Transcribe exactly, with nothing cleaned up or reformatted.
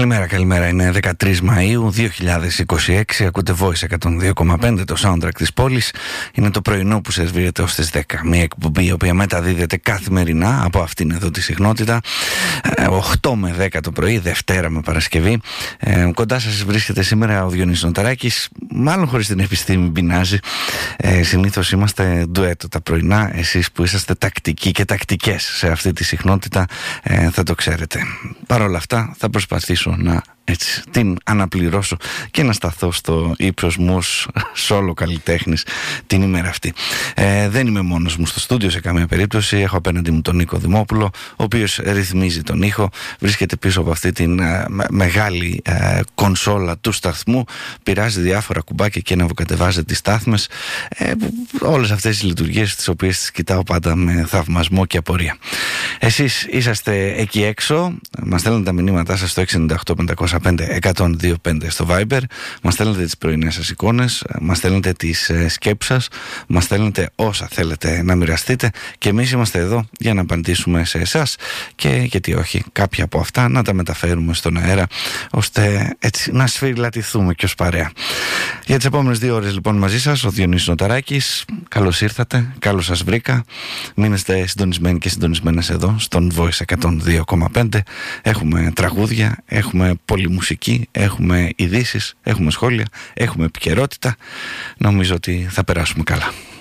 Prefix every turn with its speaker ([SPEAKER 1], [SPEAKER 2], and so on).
[SPEAKER 1] Καλημέρα, καλημέρα. Είναι δεκατρείς Μαΐου δύο χιλιάδες είκοσι έξι. Ακούτε Voice εκατόν δύο κόμμα πέντε, το soundtrack της πόλης. Είναι το πρωινό που σερβίρεται ως τις δέκα. Μια εκπομπή η οποία μεταδίδεται καθημερινά από αυτήν εδώ τη συχνότητα. οκτώ με δέκα το πρωί, Δευτέρα με Παρασκευή. Ε, κοντά σας βρίσκεται σήμερα ο Διονύσης Νοταράκης. Μάλλον χωρίς την επιστήμη πεινάζει. Ε, συνήθως είμαστε ντουέτο τα πρωινά. Εσείς που είσαστε τακτικοί και τακτικές σε αυτή τη συχνότητα ε, θα το ξέρετε. Παρ' όλα αυτά θα προσπαθήσω να έτσι, την αναπληρώσω και να σταθώ στο ύψος μου ως σόλο καλλιτέχνης την ημέρα αυτή. Ε, δεν είμαι μόνος μου στο στούντιο σε καμία περίπτωση. Έχω απέναντι μου τον Νίκο Δημόπουλο, ο οποίος ρυθμίζει τον ήχο. Βρίσκεται πίσω από αυτή την ε, μεγάλη ε, κονσόλα του σταθμού. Πειράζει διάφορα κουμπάκια και αναβοκατεβάζει τις στάθμες. Ε, όλες αυτές τις λειτουργίες τις οποίες τις κοιτάω πάντα με θαυμασμό και απορία. Εσείς είσαστε εκεί έξω. Μας στέλνετε τα μηνύματά σας στο έξι εννιά οκτώ πεντακόσια πέντε εκατόν δύο πέντε στο Viber. Μας στέλνετε τις πρωινές σας εικόνες, μας στέλνετε τις ε, σκέψεις σας, μας στέλνετε όσα θέλετε να μοιραστείτε και εμείς είμαστε εδώ για να απαντήσουμε σε εσάς και γιατί όχι κάποια από αυτά να τα μεταφέρουμε στον αέρα ώστε έτσι να σφυριλατηθούμε και ως παρέα. Για τις επόμενες δύο ώρες λοιπόν μαζί σας ο Διονύσης Νοταράκης. Καλώς ήρθατε, καλώς σας βρήκα. Μείνετε συντονισμένοι και συντονισμένες εδώ στον Voice εκατόν δύο κόμμα πέντε. Έχουμε τραγούδια, έχουμε πολλή μουσική, έχουμε ειδήσεις, έχουμε σχόλια, έχουμε επικαιρότητα. Νομίζω ότι θα περάσουμε καλά.